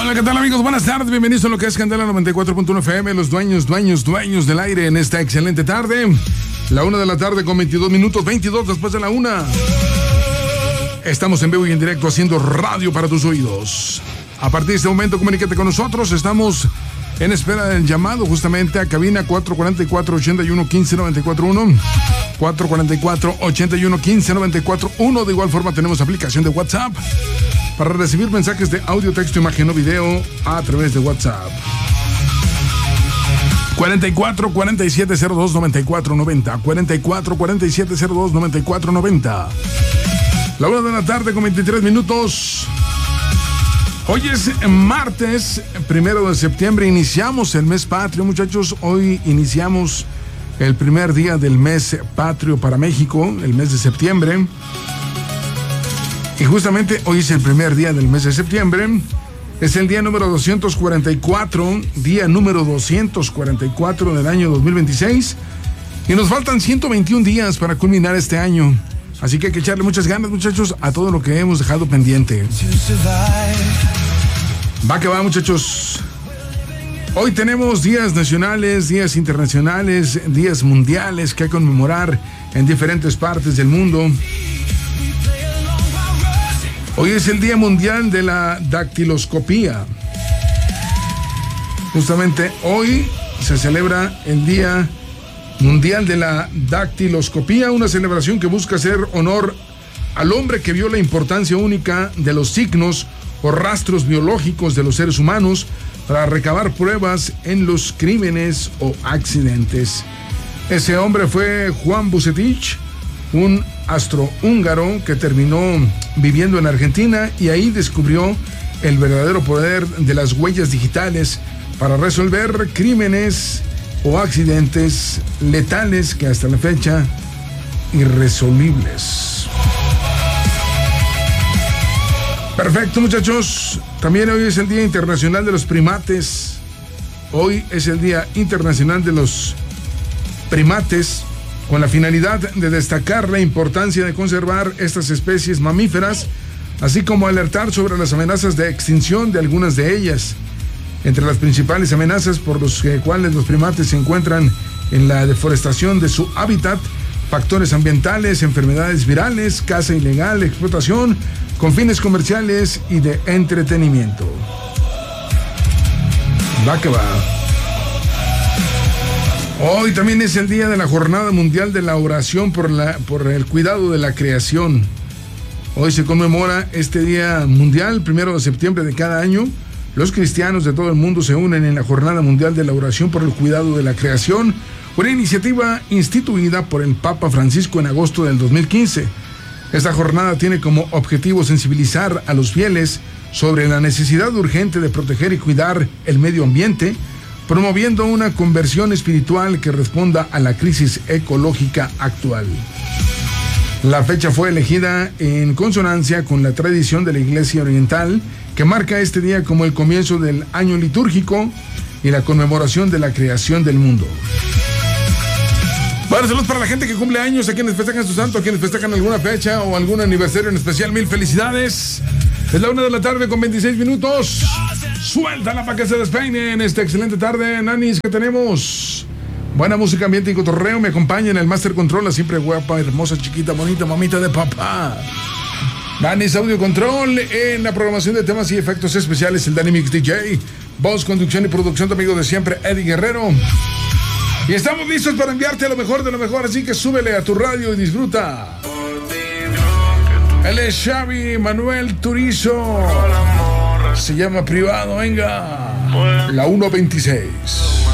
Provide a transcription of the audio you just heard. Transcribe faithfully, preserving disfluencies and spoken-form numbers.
Hola, ¿qué tal, amigos? Buenas tardes, bienvenidos a lo que es Candela noventa y cuatro punto uno F M, los dueños, dueños, dueños del aire en esta excelente tarde. La una de la tarde con veintidós minutos, veintidós después de la una. Estamos en vivo y en directo haciendo radio para tus oídos. A partir de este momento, comunícate con nosotros. Estamos en espera del llamado justamente a cabina cuatro cuatro cuatro, ocho uno, uno cinco nueve cuatro uno. cuatro cuatro cuatro, ocho uno, uno cinco nueve cuatro uno. De igual forma tenemos aplicación de WhatsApp para recibir mensajes de audio, texto, imagen o video a través de WhatsApp. cuarenta y cuatro, cuarenta y siete, cero dos, noventa y cuatro, noventa. cuarenta y cuatro, cuarenta y siete, cero dos, noventa y cuatro, noventa. La una de la tarde con veintitrés minutos. Hoy es martes, primero de septiembre. Iniciamos el mes patrio, muchachos. Hoy iniciamos el primer día del mes patrio para México, el mes de septiembre. Y justamente hoy es el primer día del mes de septiembre. Es el día número doscientos cuarenta y cuatro, día número doscientos cuarenta y cuatro del año dos mil veintiséis. Y nos faltan ciento veintiún días para culminar este año. Así que hay que echarle muchas ganas, muchachos, a todo lo que hemos dejado pendiente. Va que va, muchachos. Hoy tenemos días nacionales, días internacionales, días mundiales que hay que conmemorar en diferentes partes del mundo. Hoy es el Día Mundial de la Dactiloscopía. Justamente hoy se celebra el Día Mundial de la Dactiloscopía, una celebración que busca hacer honor al hombre que vio la importancia única de los signos o rastros biológicos de los seres humanos para recabar pruebas en los crímenes o accidentes. Ese hombre fue Juan Bucetich, un astrohúngaro que terminó viviendo en Argentina y ahí descubrió el verdadero poder de las huellas digitales para resolver crímenes o accidentes letales que hasta la fecha irresolubles. Perfecto, muchachos. También hoy es el Día Internacional de los Primates. Hoy es el Día Internacional de los Primates, con la finalidad de destacar la importancia de conservar estas especies mamíferas, así como alertar sobre las amenazas de extinción de algunas de ellas. Entre las principales amenazas por las cuales los primates se encuentran en la deforestación de su hábitat, factores ambientales, enfermedades virales, caza ilegal, explotación con fines comerciales y de entretenimiento. Va que va. Hoy también es el día de la Jornada Mundial de la Oración por, la, por el cuidado de la creación. Hoy se conmemora este Día Mundial, primero de septiembre de cada año. Los cristianos de todo el mundo se unen en la Jornada Mundial de la Oración por el cuidado de la creación, una iniciativa instituida por el Papa Francisco en agosto del dos mil quince. Esta jornada tiene como objetivo sensibilizar a los fieles sobre la necesidad urgente de proteger y cuidar el medio ambiente, promoviendo una conversión espiritual que responda a la crisis ecológica actual. La fecha fue elegida en consonancia con la tradición de la Iglesia Oriental, que marca este día como el comienzo del año litúrgico y la conmemoración de la creación del mundo. Bueno, saludos para la gente que cumple años, a quienes festejan su santo, a quienes festejan alguna fecha o algún aniversario en especial. Mil felicidades. Es la una de la tarde con veintiséis minutos. Suéltala para que se despeine en esta excelente tarde, nanis, que tenemos. Buena música, ambiente y cotorreo. Me acompaña en el Master Control, la siempre guapa, hermosa, chiquita, bonita, mamita de papá. Nanis Audio Control, en la programación de temas y efectos especiales, el Danny Mix D J. Voz, conducción y producción de amigo de siempre, Eddie Guerrero. Y estamos listos para enviarte lo mejor de lo mejor, así que súbele a tu radio y disfruta. Él es Xavi Manuel Turizo. Se llama Privado, venga. La uno veintiséis.